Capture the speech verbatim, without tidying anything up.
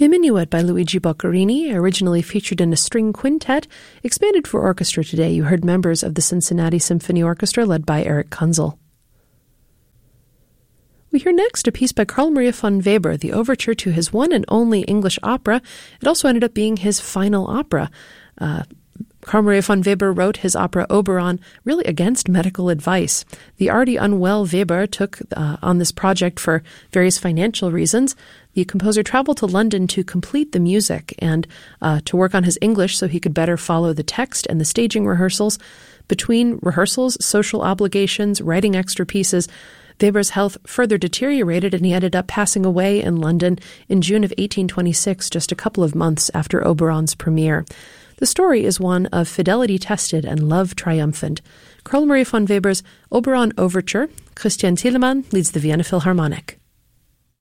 A Minuet by Luigi Boccherini, originally featured in a string quintet, expanded for orchestra today. You heard members of the Cincinnati Symphony Orchestra led by Eric Kunzel. We hear next a piece by Carl Maria von Weber, the overture to his one and only English opera. It also ended up being his final opera. Uh, Carl Maria von Weber wrote his opera Oberon really against medical advice. The already unwell Weber took uh, on this project for various financial reasons. The composer traveled to London to complete the music and uh, to work on his English so he could better follow the text and the staging rehearsals. Between rehearsals, social obligations, writing extra pieces, Weber's health further deteriorated and he ended up passing away in London in June of eighteen twenty-six, just a couple of months after Oberon's premiere. The story is one of fidelity tested and love triumphant. Carl Maria von Weber's Oberon Overture. Christian Thielemann leads the Vienna Philharmonic.